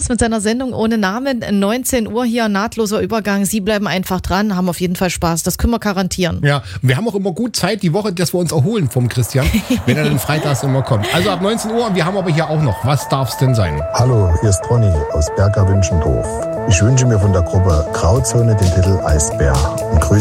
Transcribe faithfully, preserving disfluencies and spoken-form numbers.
Schulz mit seiner Sendung ohne Namen. neunzehn Uhr hier, nahtloser Übergang. Sie bleiben einfach dran, haben auf jeden Fall Spaß. Das können wir garantieren. Ja, wir haben auch immer gut Zeit die Woche, dass wir uns erholen vom Christian, wenn er dann freitags immer kommt. Also ab neunzehn Uhr, und wir haben aber hier auch noch. Was darf es denn sein? Hallo, hier ist Ronny aus Berger Wünschendorf. Ich wünsche mir von der Gruppe Grauzone den Titel Eisbär und grüße